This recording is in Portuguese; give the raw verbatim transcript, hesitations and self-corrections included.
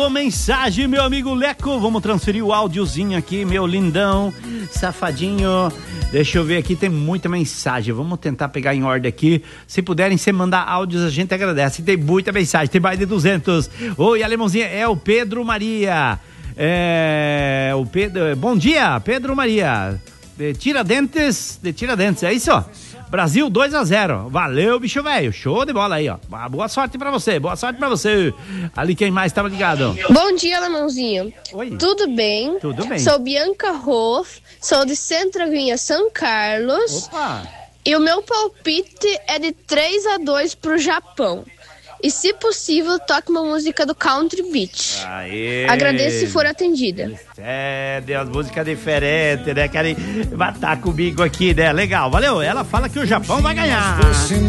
Mensagem, meu amigo Leco. Vamos transferir o áudiozinho aqui, meu lindão, safadinho. Deixa eu ver aqui, tem muita mensagem. Vamos tentar pegar em ordem aqui. Se puderem, você mandar áudios, a gente agradece. Tem muita mensagem, tem mais de duzentos. Oi, alemãozinha, é o Pedro Maria. É o Pedro. Bom dia, Pedro Maria. De Tiradentes, de Tiradentes, é isso? Brasil dois a zero. Valeu, bicho velho. Show de bola aí, ó. Boa sorte pra você, boa sorte pra você. Ali quem mais tava ligado? Bom dia, alemãozinho. Oi. Tudo bem? Tudo bem. Sou Bianca Hoff, sou de Centraguinha, São Carlos. Opa. E o meu palpite é de três a dois pro Japão. E se possível, toque uma música do Country Beach. Aê. Agradeço se for atendida. É, deu as músicas diferentes, né? Querem matar comigo aqui, né? Legal, valeu. Ela fala que o Japão vai ganhar.